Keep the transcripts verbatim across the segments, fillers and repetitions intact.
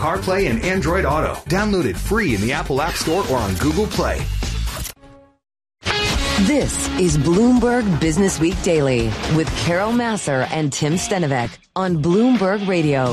CarPlay, and Android Auto. Download it free in the Apple App Store or on Google Play. This is Bloomberg Business Week Daily with Carol Massar and Tim Stenovec on Bloomberg Radio.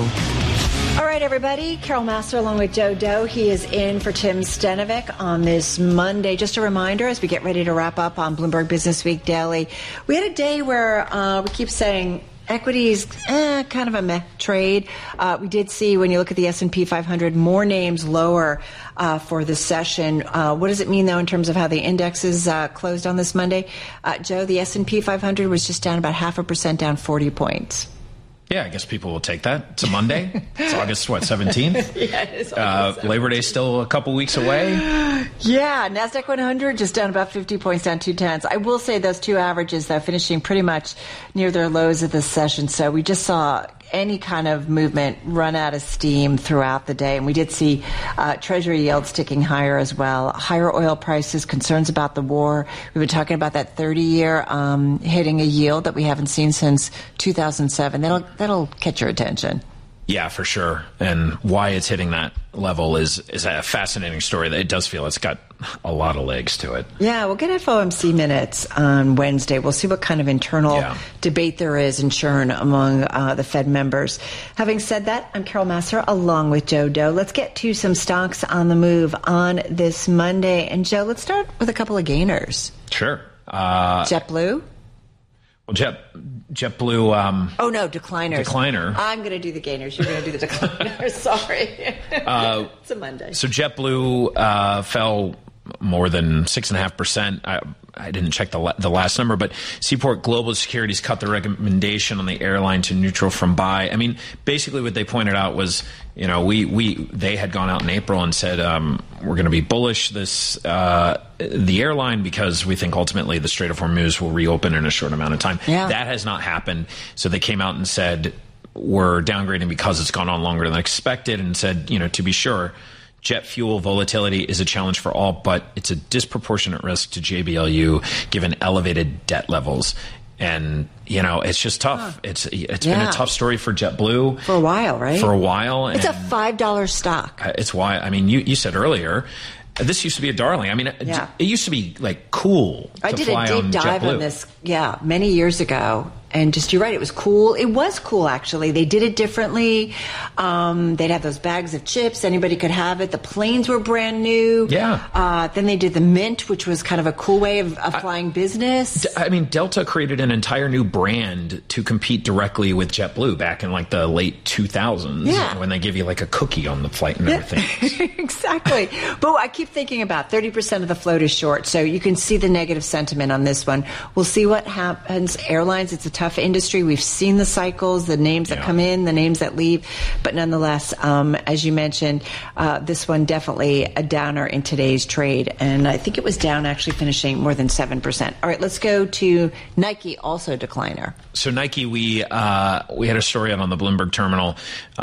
All right, everybody. Carol Massar along with Joe Doe. He is in for Tim Stenovec on this Monday. Just a reminder as we get ready to wrap up on Bloomberg Business Week Daily. We had a day where uh, we keep saying equities, eh, kind of a meh trade. Uh, we did see, when you look at the S and P five hundred, more names lower uh, for this session. Uh, what does it mean, though, in terms of how the indexes uh, closed on this Monday? Uh, Joe, the S and P five hundred was just down about half a percent, down forty points. Yeah, I guess people will take that. It's a Monday. It's August, what, seventeenth? Yeah, it is uh, Labor Day still a couple weeks away. Yeah, NASDAQ one hundred just down about fifty points, down two tenths. I will say those two averages, though, finishing pretty much near their lows of this session. So we just saw any kind of movement run out of steam throughout the day. And we did see uh, Treasury yields ticking higher as well. Higher oil prices, concerns about the war. We've been talking about that thirty-year um, hitting a yield that we haven't seen since two thousand seven. That'll, that'll catch your attention. Yeah, for sure. And why it's hitting that level is is a fascinating story. It does feel it's got a lot of legs to it. Yeah, we'll get F O M C minutes on Wednesday. We'll see what kind of internal yeah. debate there is in churn among uh, the Fed members. Having said that, I'm Carol Massar along with Joe Doe. Let's get to some stocks on the move on this Monday. And Joe, let's start with a couple of gainers. Sure. Uh, JetBlue? Well, Jet, JetBlue... Um, oh, no, decliners. Decliner. I'm going to do the gainers. You're going to do the decliners. Sorry. Uh, it's a Monday. So JetBlue uh, fell more than six point five percent. I, I didn't check the la- the last number, but Seaport Global Securities cut the recommendation on the airline to neutral from buy. I mean, basically what they pointed out was, you know, we, we they had gone out in April and said um, we're going to be bullish this uh, the airline because we think ultimately the Strait of Hormuz will reopen in a short amount of time. Yeah. That has not happened. So they came out and said we're downgrading because it's gone on longer than expected, and said, you know, to be sure, jet fuel volatility is a challenge for all, but it's a disproportionate risk to J B L U given elevated debt levels. And, you know, it's just tough. Huh. It's It's yeah. been a tough story for JetBlue. For a while, right? For a while. It's and a five dollars stock. It's why, I mean, you, you said earlier, this used to be a darling. I mean, yeah. it used to be, like, cool to I did fly a deep on dive JetBlue. on this, yeah, many years ago. And just, you're right, it was cool. It was cool, actually. They did it differently. Um, they'd have those bags of chips. Anybody could have it. The planes were brand new. Yeah. Uh, then they did the Mint, which was kind of a cool way of, of flying I, business. I mean, Delta created an entire new brand to compete directly with JetBlue back in, like, the late two thousands. Yeah. When they give you, like, a cookie on the flight and everything. Exactly. But I keep thinking about thirty percent of the float is short. So you can see the negative sentiment on this one. We'll see what happens. Airlines, it's a tough industry. We've seen the cycles, the names that yeah. come in, the names that leave. But nonetheless, um, as you mentioned, uh, this one definitely a downer in today's trade. And I think it was down, actually finishing more than seven percent. All right, let's go to Nike, also decliner. So Nike, we uh, we had a story out on the Bloomberg terminal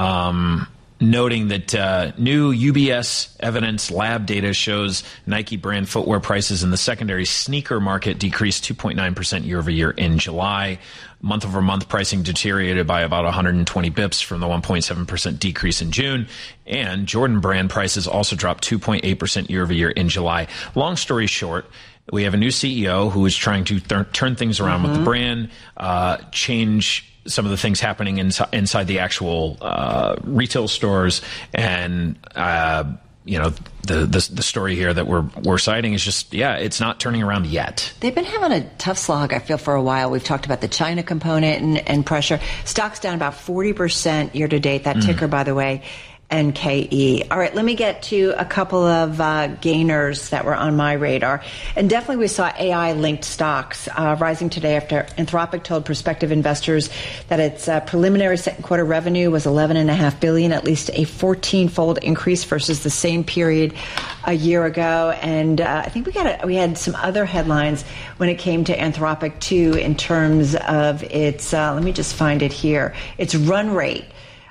um, noting that uh, new U B S evidence lab data shows Nike brand footwear prices in the secondary sneaker market decreased two point nine percent year over year in July. Month over month pricing deteriorated by about one hundred twenty bips from the one point seven percent decrease in June. And Jordan brand prices also dropped two point eight percent year over year in July. Long story short, we have a new C E O who is trying to th- turn things around mm-hmm. with the brand, uh, change some of the things happening inside, inside the actual uh, retail stores, and uh, you know the, the the story here that we're we're citing is just yeah, it's not turning around yet. They've been having a tough slog, I feel, for a while. We've talked about the China component and, and pressure. Stock's down about forty percent year to date. That mm. ticker, by the way, N K E. All right, let me get to a couple of uh, gainers that were on my radar. And definitely we saw A I-linked stocks uh, rising today after Anthropic told prospective investors that its uh, preliminary second quarter revenue was eleven point five billion dollars, at least a fourteen-fold increase versus the same period a year ago. And uh, I think we got a, we had some other headlines when it came to Anthropic, too, in terms of its, uh, let me just find it here, its run rate.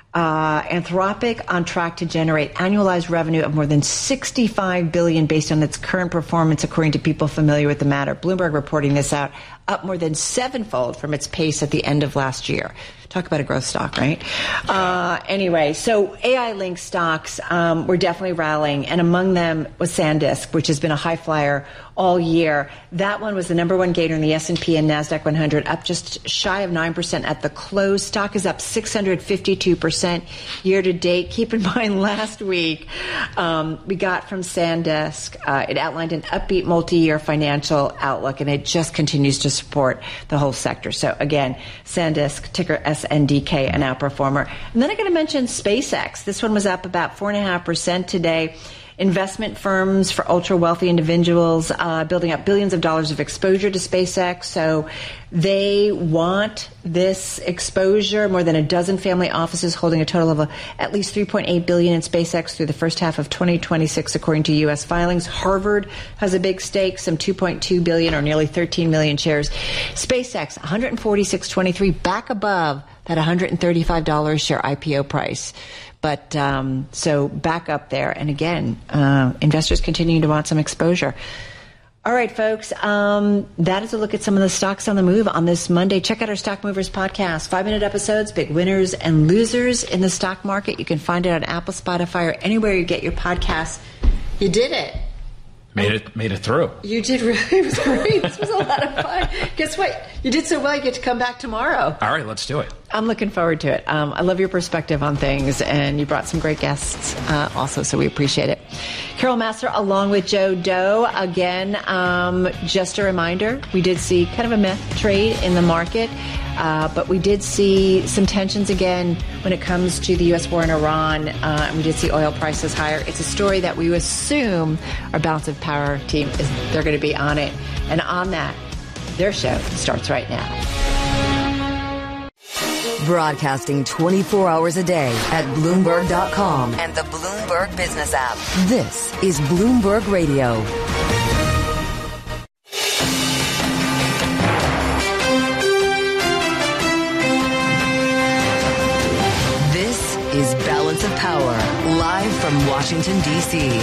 Uh, Anthropic on track to generate annualized revenue of more than sixty-five billion dollars based on its current performance, according to people familiar with the matter. Bloomberg reporting this out, up more than sevenfold from its pace at the end of last year. Talk about a growth stock, right? Uh, anyway, so A I linked stocks um, were definitely rallying, and among them was SanDisk, which has been a high flyer all year. That one was the number one gainer in the S and P and NASDAQ one hundred, up just shy of nine percent at the close. Stock is up six hundred fifty-two percent year to date. Keep in mind, last week um, we got from SanDisk, uh, it outlined an upbeat multi-year financial outlook, and it just continues to support the whole sector. So again, SanDisk, ticker S N D K, an outperformer. And then I'm going to mention SpaceX. This one was up about four point five percent today. Investment firms for ultra-wealthy individuals uh, building up billions of dollars of exposure to SpaceX. So they want this exposure. More than a dozen family offices holding a total of a, at least three point eight billion dollars in SpaceX through the first half of twenty twenty-six, according to U S filings. Harvard has a big stake, some two point two billion dollars or nearly thirteen million shares. SpaceX, one hundred forty-six dollars and twenty-three cents, back above that one hundred thirty-five dollars share I P O price. But um, so back up there. And again, uh, investors continue to want some exposure. All right, folks, um, that is a look at some of the stocks on the move on this Monday. Check out our Stock Movers podcast, five-minute episodes, big winners and losers in the stock market. You can find it on Apple, Spotify, or anywhere you get your podcasts. You did it. Made it made it through. You did really. It was great. This was a lot of fun. Guess what? You did so well, you get to come back tomorrow. All right, let's do it. I'm looking forward to it. Um, I love your perspective on things, and you brought some great guests uh, also, so we appreciate it. Carol Massar along with Joe Doe. Again, um, just a reminder, we did see kind of a meth trade in the market, uh, but we did see some tensions again when it comes to the U S war in Iran, uh, and we did see oil prices higher. It's a story that we assume our Balance of Power team, is they're going to be on it. And on that, their show starts right now. Broadcasting twenty-four hours a day at Bloomberg dot com and the Bloomberg Business app. This is Bloomberg Radio. This is Balance of Power, live from Washington, D C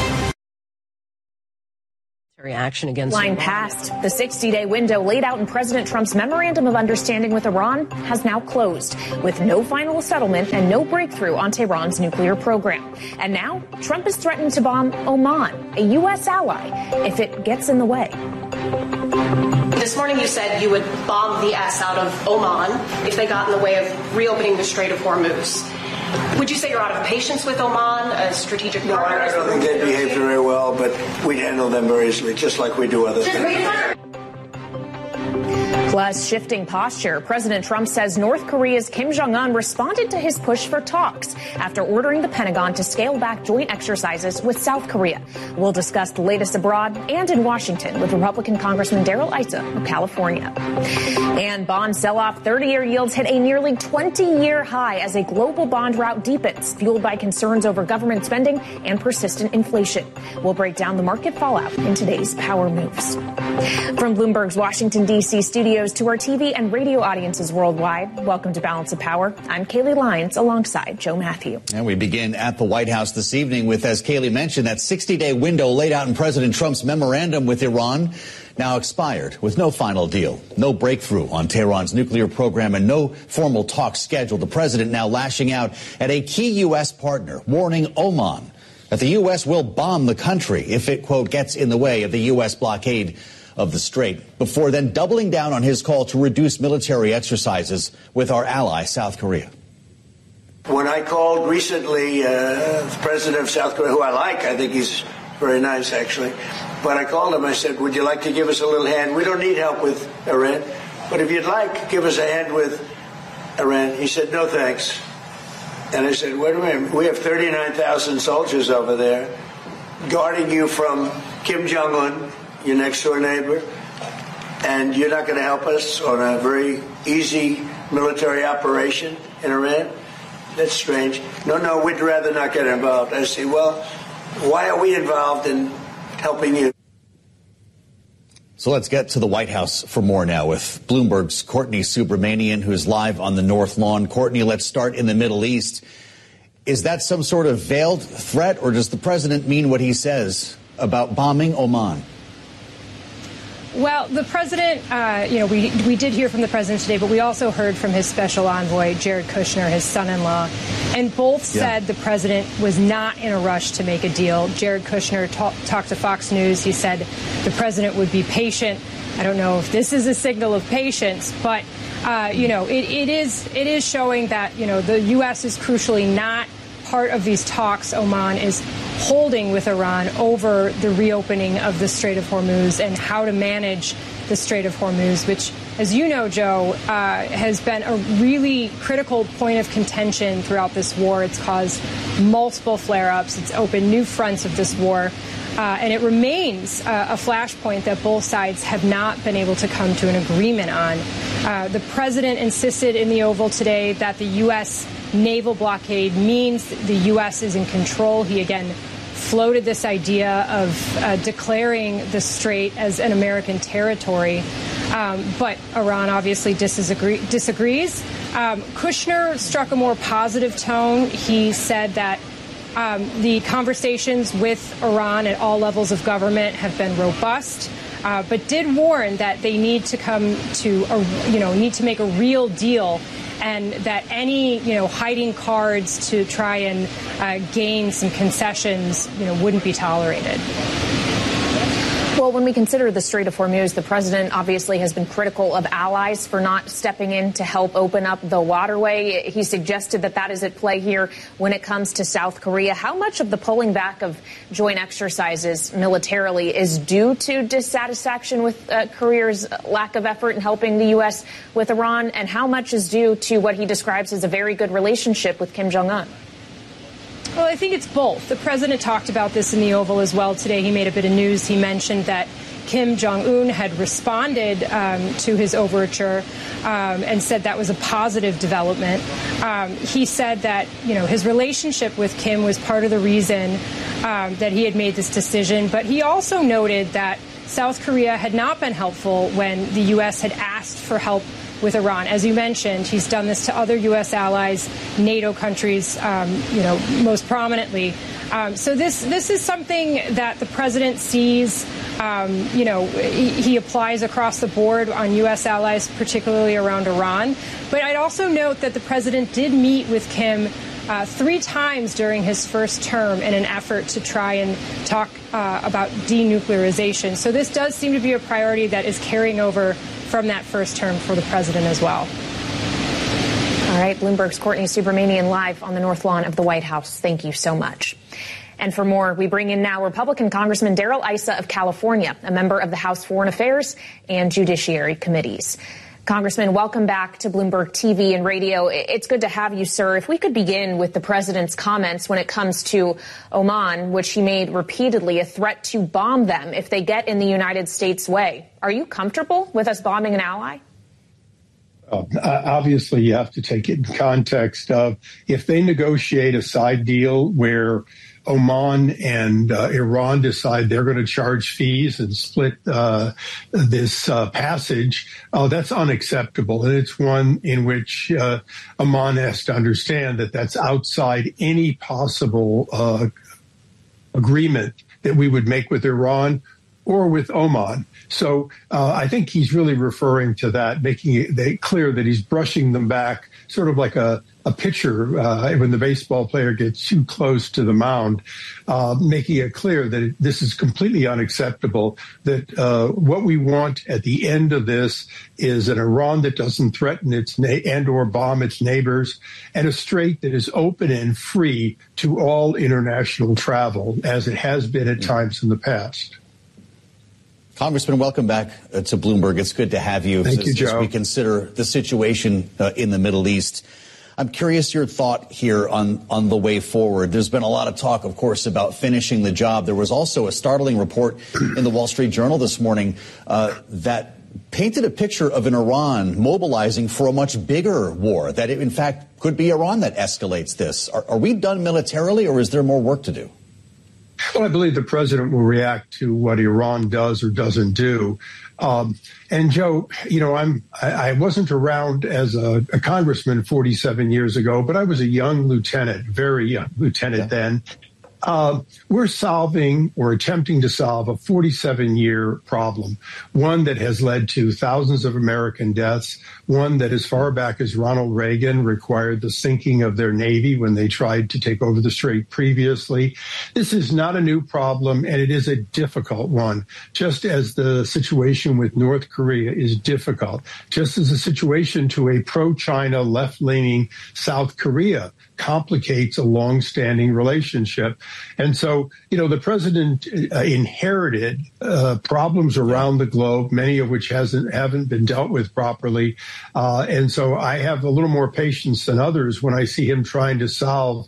Reaction against Line past. The sixty-day window laid out in President Trump's memorandum of understanding with Iran has now closed, with no final settlement and no breakthrough on Tehran's nuclear program. And now Trump is threatening to bomb Oman, a U S ally, if it gets in the way. This morning you said you would bomb the S out of Oman if they got in the way of reopening the Strait of Hormuz. Would you say you're out of patience with Oman, a strategic no, partner? I don't think they behaved very well, but we handle them very easily, just like we do other things. Plus, shifting posture. President Trump says North Korea's Kim Jong-un responded to his push for talks after ordering the Pentagon to scale back joint exercises with South Korea. We'll discuss the latest abroad and in Washington with Republican Congressman Darrell Issa of California. And bond sell-off, thirty-year yields hit a nearly twenty-year high as a global bond rout deepens, fueled by concerns over government spending and persistent inflation. We'll break down the market fallout in today's Power Moves. From Bloomberg's Washington, D C studios to our T V and radio audiences worldwide, welcome to Balance of Power. I'm Kaylee Lyons alongside Joe Matthew. And we begin at the White House this evening with, as Kaylee mentioned, that sixty-day window laid out in President Trump's memorandum with Iran now expired with no final deal, no breakthrough on Tehran's nuclear program, and no formal talks scheduled. The president now lashing out at a key U S partner, warning Oman that the U S will bomb the country if it, quote, gets in the way of the U S blockade of the Strait, before then doubling down on his call to reduce military exercises with our ally, South Korea. When I called recently uh, the president of South Korea, who I like, I think he's very nice, actually, but I called him, I said, would you like to give us a little hand? We don't need help with Iran, but if you'd like, give us a hand with Iran. He said, no, thanks. And I said, wait a minute, we have thirty-nine thousand soldiers over there guarding you from Kim Jong-un, your next door neighbor, and you're not going to help us on a very easy military operation in Iran? That's strange. No, no, we'd rather not get involved. I say, well, why are we involved in helping you? So let's get to the White House for more now with Bloomberg's Courtney Subramanian, who's live on the North Lawn. Courtney, let's start in the Middle East. Is that some sort of veiled threat, or does the president mean what he says about bombing Oman? Well, the president, uh, you know, we we did hear from the president today, but we also heard from his special envoy, Jared Kushner, his son-in-law, and both yeah. said the president was not in a rush to make a deal. Jared Kushner ta- talked to Fox News. He said the president would be patient. I don't know if this is a signal of patience, but, uh, you know, it, it is it is showing that, you know, the U S is crucially not part of these talks Oman is holding with Iran over the reopening of the Strait of Hormuz and how to manage the Strait of Hormuz, which, as you know, Joe, uh, has been a really critical point of contention throughout this war. It's caused multiple flare-ups. It's opened new fronts of this war. Uh, and it remains uh, a flashpoint that both sides have not been able to come to an agreement on. Uh, the president insisted in the Oval today that the U S naval blockade means the U S is in control. He again floated this idea of uh, declaring the strait as an American territory. Um, but Iran obviously disagree, disagrees. Um, Kushner struck a more positive tone. He said that um, the conversations with Iran at all levels of government have been robust, uh, but did warn that they need to come to, a, you know, need to make a real deal, and that any, you know, hiding cards to try and uh, gain some concessions, you know, wouldn't be tolerated. Well, when we consider the Strait of Hormuz, the president obviously has been critical of allies for not stepping in to help open up the waterway. He suggested that that is at play here when it comes to South Korea. How much of the pulling back of joint exercises militarily is due to dissatisfaction with uh, Korea's lack of effort in helping the U S with Iran, and how much is due to what he describes as a very good relationship with Kim Jong-un? Well, I think it's both. The president talked about this in the Oval as well today. He made a bit of news. He mentioned that Kim Jong-un had responded um, to his overture um, and said that was a positive development. Um, he said that, you know, his relationship with Kim was part of the reason um, that he had made this decision. But he also noted that South Korea had not been helpful when the U S had asked for help with Iran. As you mentioned, he's done this to other U S allies, NATO countries, um, you know, most prominently. Um, so this this is something that the president sees, um, you know, he, he applies across the board on U S allies, particularly around Iran. But I'd also note that the president did meet with Kim uh, three times during his first term in an effort to try and talk uh, about denuclearization. So this does seem to be a priority that is carrying over from that first term for the president as well. All right, Bloomberg's Courtney Subramanian live on the North Lawn of the White House. Thank you so much. And for more, we bring in now Republican Congressman Darrell Issa of California, a member of the House Foreign Affairs and Judiciary Committees. Congressman, welcome back to Bloomberg T V and radio. It's good to have you, sir. If we could begin with the president's comments when it comes to Oman, which he made repeatedly a threat to bomb them if they get in the United States' way. Are you comfortable with us bombing an ally? Uh, obviously, you have to take it in context of if they negotiate a side deal where Oman and uh, Iran decide they're going to charge fees and split uh, this uh, passage, uh, that's unacceptable. And it's one in which uh, Oman has to understand that that's outside any possible uh, agreement that we would make with Iran or with Oman. So uh, I think he's really referring to that, making it clear that he's brushing them back, sort of like a, a pitcher uh, when the baseball player gets too close to the mound, uh, making it clear that it, this is completely unacceptable, that uh, what we want at the end of this is an Iran that doesn't threaten its na- and or bomb its neighbors, and a strait that is open and free to all international travel, as it has been at times in the past. Congressman, welcome back uh, to Bloomberg. It's good to have you. Thank as, you, Joe. As we consider the situation uh, in the Middle East. I'm curious your thought here on, on the way forward. There's been a lot of talk, of course, about finishing the job. There was also a startling report in the Wall Street Journal this morning uh, that painted a picture of an Iran mobilizing for a much bigger war, that it, in fact, could be Iran that escalates this. Are, are we done militarily, or is there more work to do? Well, I believe the president will react to what Iran does or doesn't do. Um, and, Joe, you know, I'm I, I wasn't around as a, a congressman forty-seven years ago, but I was a young lieutenant, very young lieutenant yeah. then. Uh, we're solving or attempting to solve a forty-seven year problem, one that has led to thousands of American deaths, one that as far back as Ronald Reagan required the sinking of their Navy when they tried to take over the Strait previously. This is not a new problem, and it is a difficult one, just as the situation with North Korea is difficult, just as the situation to a pro-China, left-leaning South Korea complicates a long-standing relationship. And so, you know, the president uh, inherited uh, problems around the globe, many of which hasn't haven't been dealt with properly. Uh, and so I have a little more patience than others when I see him trying to solve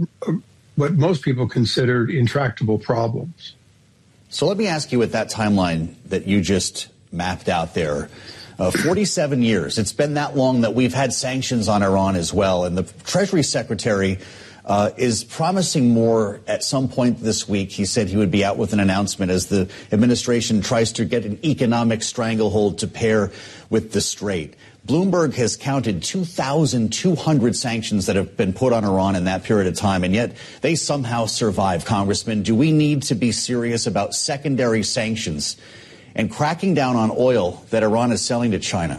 what most people consider intractable problems. So let me ask you, with that timeline that you just mapped out there, Uh, forty-seven years. It's been that long that we've had sanctions on Iran as well. And the Treasury Secretary uh, is promising more at some point this week. He said he would be out with an announcement as the administration tries to get an economic stranglehold to pair with the Strait. Bloomberg has counted two thousand two hundred sanctions that have been put on Iran in that period of time, and yet they somehow survive. Congressman, do we need to be serious about secondary sanctions and cracking down on oil that Iran is selling to China?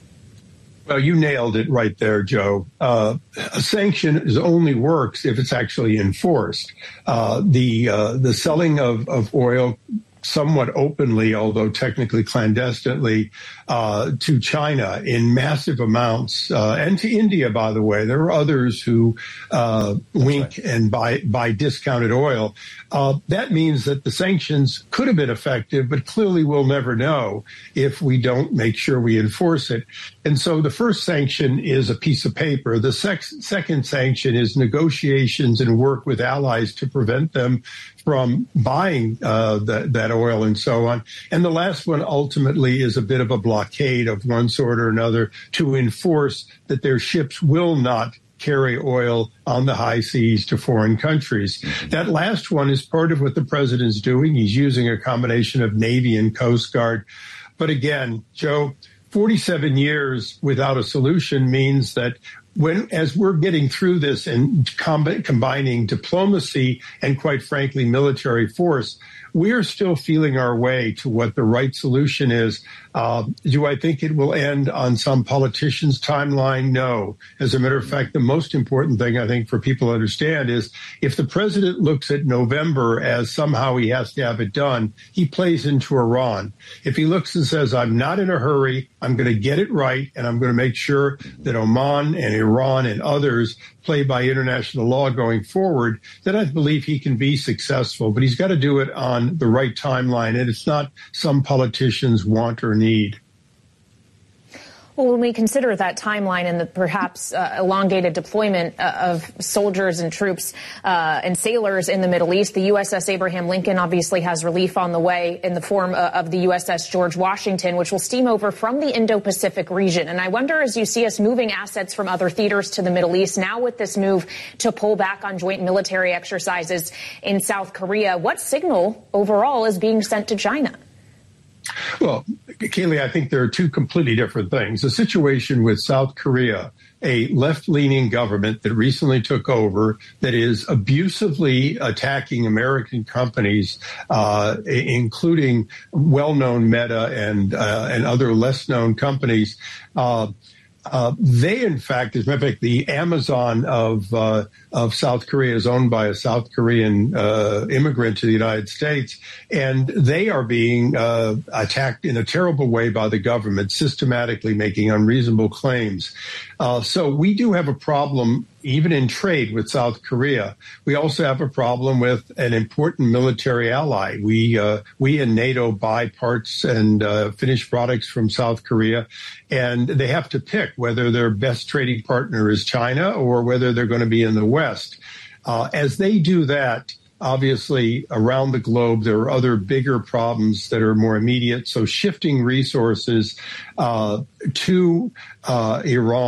Well, you nailed it right there, Joe. Uh, a sanction is only works if it's actually enforced. Uh, the uh, the selling of, of oil somewhat openly, although technically clandestinely, uh, to China in massive amounts, uh, and to India, by the way. There are others who uh, wink right. and buy, buy discounted oil. Uh, that means that the sanctions could have been effective, but clearly we'll never know if we don't make sure we enforce it. And so the first sanction is a piece of paper. The sec- second sanction is negotiations and work with allies to prevent them from buying uh, that, that oil and so on. And the last one ultimately is a bit of a blockade of one sort or another to enforce that their ships will not carry oil on the high seas to foreign countries. That last one is part of what the president's doing. He's using a combination of Navy and Coast Guard. But again, Joe, forty-seven years without a solution means that when, as we're getting through this and comb- combining diplomacy and, quite frankly, military force, we are still feeling our way to what the right solution is. Uh, do I think it will end on some politician's timeline? No. As a matter of fact, the most important thing I think for people to understand is if the president looks at November as somehow he has to have it done, he plays into Iran. If he looks and says, I'm not in a hurry, I'm going to get it right, and I'm going to make sure that Oman and Iran and others play by international law going forward, then I believe he can be successful. But he's got to do it on the right timeline, and it's not some politician's want or need. Well, when we consider that timeline and the perhaps uh, elongated deployment uh, of soldiers and troops uh, and sailors in the Middle East, the U S S Abraham Lincoln obviously has relief on the way in the form uh, of the U S S George Washington, which will steam over from the Indo-Pacific region. And I wonder, as you see us moving assets from other theaters to the Middle East, now with this move to pull back on joint military exercises in South Korea, what signal overall is being sent to China? Well, Kayleigh, I think there are two completely different things. The situation with South Korea, a left-leaning government that recently took over that is abusively attacking American companies, uh, including well-known Meta and uh, and other less-known companies. Uh, Uh, they, in fact, as a matter of fact, the Amazon of uh, of South Korea is owned by a South Korean uh, immigrant to the United States, and they are being uh, attacked in a terrible way by the government, systematically making unreasonable claims. Uh, so we do have a problem even in trade with South Korea. We also have a problem with an important military ally. We uh, we in NATO buy parts and uh, finished products from South Korea, and they have to pick whether their best trading partner is China or whether they're going to be in the West. Uh, as they do that, obviously, around the globe, there are other bigger problems that are more immediate. So shifting resources uh, to uh, Iran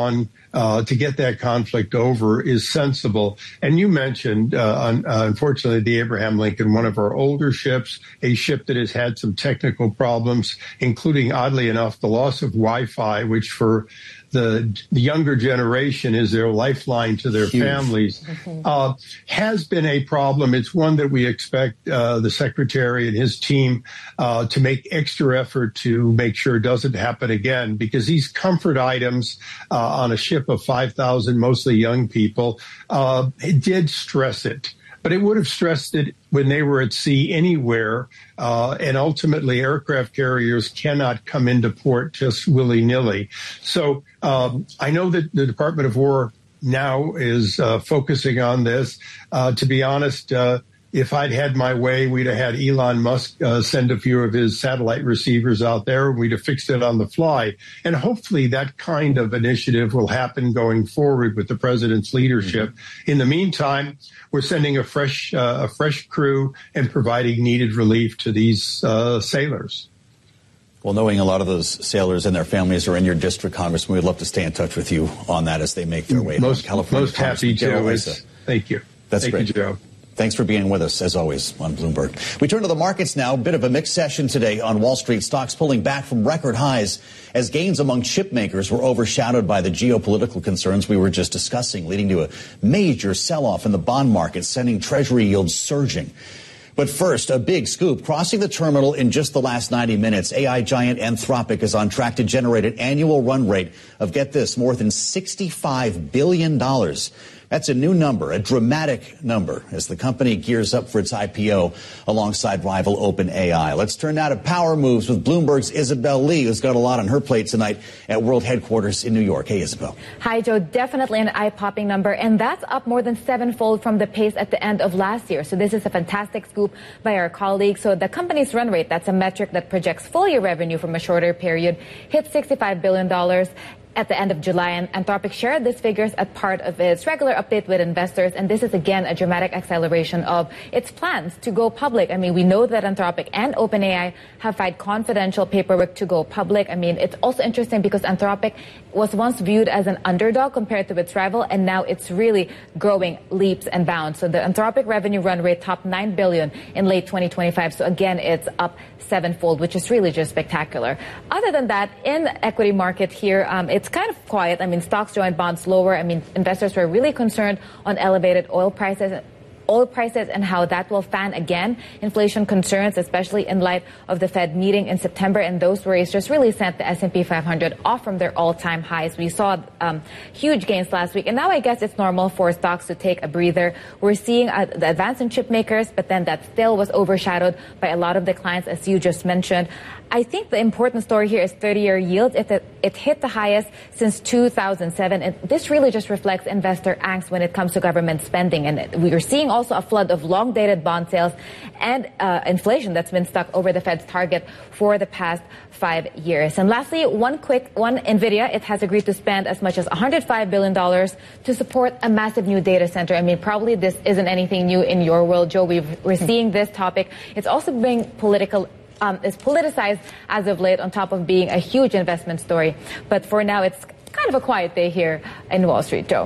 uh, to get that conflict over is sensible. And you mentioned, uh, un- uh, unfortunately, the Abraham Lincoln, one of our older ships, a ship that has had some technical problems, including, oddly enough, the loss of Wi-Fi, which for the, the younger generation is their lifeline to their Huge. families, uh, has been a problem. It's one that we expect uh, the Secretary and his team uh, to make extra effort to make sure it doesn't happen again, because these comfort items uh, on a ship of five thousand, mostly young people, uh, it did stress it. But it would have stressed it when they were at sea anywhere. Uh, and ultimately, aircraft carriers cannot come into port just willy-nilly. So um, I know that the Department of War now is uh, focusing on this. Uh, to be honest, uh, if I'd had my way, we'd have had Elon Musk uh, send a few of his satellite receivers out there, and we'd have fixed it on the fly. And hopefully that kind of initiative will happen going forward with the president's leadership. Mm-hmm. In the meantime, we're sending a fresh uh, a fresh crew and providing needed relief to these uh, sailors. Well, knowing a lot of those sailors and their families are in your district, Congressman, we'd love to stay in touch with you on that as they make their way most, to California. Most happy to. Thank you. That's Thank great. you, Joe. Thanks for being with us, as always, on Bloomberg. We turn to the markets now. A bit of a mixed session today on Wall Street. Stocks pulling back from record highs as gains among chip makers were overshadowed by the geopolitical concerns we were just discussing, leading to a major sell-off in the bond market, sending Treasury yields surging. But first, a big scoop. Crossing the terminal in just the last ninety minutes, A I giant Anthropic is on track to generate an annual run rate of, get this, more than sixty-five billion dollars. That's a new number, a dramatic number, as the company gears up for its I P O alongside rival OpenAI. Let's turn now to power moves with Bloomberg's Isabel Lee, who's got a lot on her plate tonight at World Headquarters in New York. Hey, Isabel. Hi, Joe. Definitely an eye-popping number, and that's up more than sevenfold from the pace at the end of last year. So this is a fantastic scoop by our colleagues. So the company's run rate, that's a metric that projects full-year revenue from a shorter period, hit sixty-five billion dollars. At the end of July, and Anthropic shared these figures as part of its regular update with investors, and this is again a dramatic acceleration of its plans to go public. I mean, we know that Anthropic and OpenAI have filed confidential paperwork to go public. I mean, it's also interesting because Anthropic was once viewed as an underdog compared to its rival, and now it's really growing leaps and bounds. So the Anthropic revenue run rate topped nine billion dollars in late twenty twenty-five. So again, it's up sevenfold, which is really just spectacular. Other than that, in the equity market here, um, it's kind of quiet. I mean, stocks joined bonds lower. I mean, investors were really concerned on elevated oil prices. Oil prices and how that will fan again inflation concerns, especially in light of the Fed meeting in September. And those worries just really sent the S and P five hundred off from their all-time highs. We saw um, huge gains last week. And now I guess it's normal for stocks to take a breather. We're seeing uh, the advance in chip makers, but then that still was overshadowed by a lot of declines, as you just mentioned. I think the important story here is thirty-year yields. It, it hit the highest since two thousand seven. And this really just reflects investor angst when it comes to government spending. And we are seeing also a flood of long-dated bond sales and uh, inflation that's been stuck over the Fed's target for the past five years. And lastly, one quick one, NVIDIA, it has agreed to spend as much as one hundred five billion dollars to support a massive new data center. I mean, probably this isn't anything new in your world, Joe. We've, we're seeing this topic. It's also being political. Um, is politicized as of late, on top of being a huge investment story. But for now, it's kind of a quiet day here in Wall Street, Joe.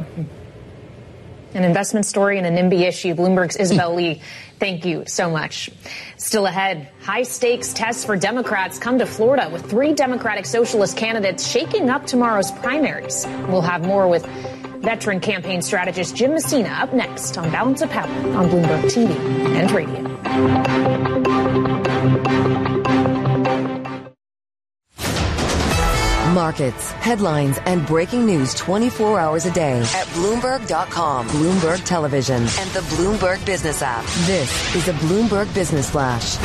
An investment story and a NIMBY issue. Bloomberg's Isabel Lee, thank you so much. Still ahead, high-stakes tests for Democrats come to Florida with three Democratic Socialist candidates shaking up tomorrow's primaries. We'll have more with veteran campaign strategist Jim Messina up next on Balance of Power on Bloomberg T V and radio. Markets, headlines, and breaking news twenty-four hours a day at Bloomberg dot com, Bloomberg Television, and the Bloomberg Business app. This is a Bloomberg Business Flash.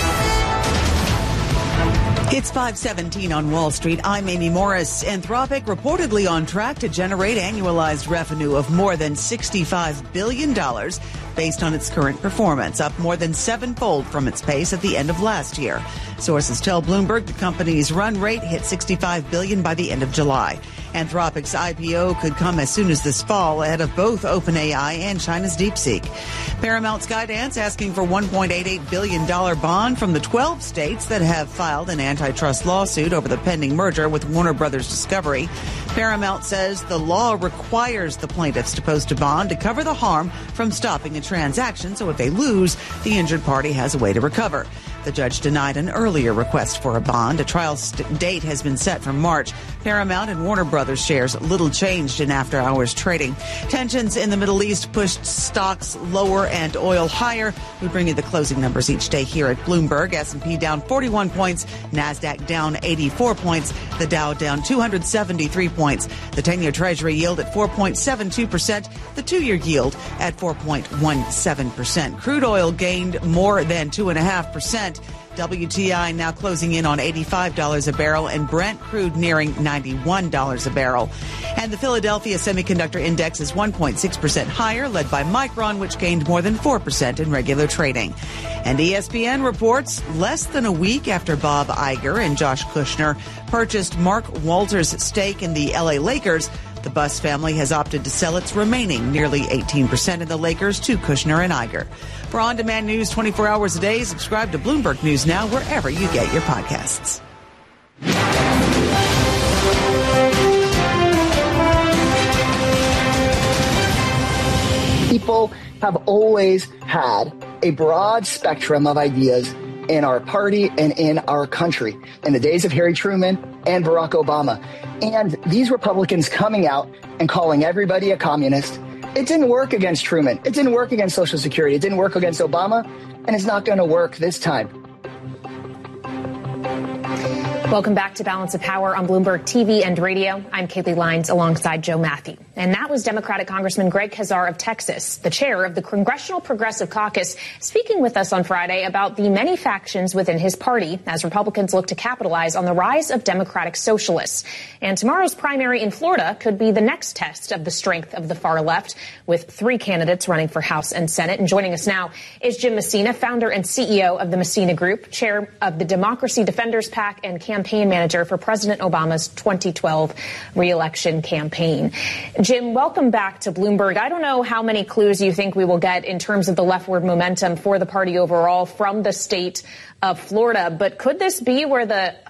It's five seventeen on Wall Street. I'm Amy Morris. Anthropic reportedly on track to generate annualized revenue of more than sixty-five billion dollars based on its current performance, up more than sevenfold from its pace at the end of last year. Sources tell Bloomberg the company's run rate hit sixty-five billion dollars by the end of July. Anthropic's I P O could come as soon as this fall ahead of both OpenAI and China's DeepSeek. Paramount Skydance asking for one point eight eight billion dollars bond from the twelve states that have filed an antitrust lawsuit over the pending merger with Warner Brothers Discovery. Paramount says the law requires the plaintiffs to post a bond to cover the harm from stopping a transaction, so if they lose, the injured party has a way to recover. The judge denied an earlier request for a bond. A trial st- date has been set for March. Paramount and Warner Brothers shares little changed in after-hours trading. Tensions in the Middle East pushed stocks lower and oil higher. We bring you the closing numbers each day here at Bloomberg. S and P down forty-one points. NASDAQ down eighty-four points. The Dow down two hundred seventy-three points. The ten-year Treasury yield at four point seven two percent. The two-year yield at four point one seven percent. Crude oil gained more than two point five percent. W T I now closing in on eighty-five dollars a barrel and Brent crude nearing ninety-one dollars a barrel. And the Philadelphia Semiconductor Index is one point six percent higher, led by Micron, which gained more than four percent in regular trading. And E S P N reports less than a week after Bob Iger and Josh Kushner purchased Mark Walters' stake in the L A Lakers, the Buss family has opted to sell its remaining nearly eighteen percent in the Lakers to Kushner and Iger. For on-demand news twenty-four hours a day, subscribe to Bloomberg News Now wherever you get your podcasts. People have always had a broad spectrum of ideas in our party and in our country, in the days of Harry Truman and Barack Obama. And these Republicans coming out and calling everybody a communist, it didn't work against Truman. It didn't work against Social Security. It didn't work against Obama, and it's not going to work this time. Welcome back to Balance of Power on Bloomberg T V and radio. I'm Kaylee Lyons alongside Joe Matthew. And that was Democratic Congressman Greg Casar of Texas, the chair of the Congressional Progressive Caucus, speaking with us on Friday about the many factions within his party as Republicans look to capitalize on the rise of Democratic socialists. And tomorrow's primary in Florida could be the next test of the strength of the far left, with three candidates running for House and Senate. And joining us now is Jim Messina, founder and C E O of the Messina Group, chair of the Democracy Defenders PAC, and campaign manager for President Obama's twenty twelve re-election campaign. Jim, welcome back to Bloomberg. I don't know how many clues you think we will get in terms of the leftward momentum for the party overall from the state of Florida, but could this be where the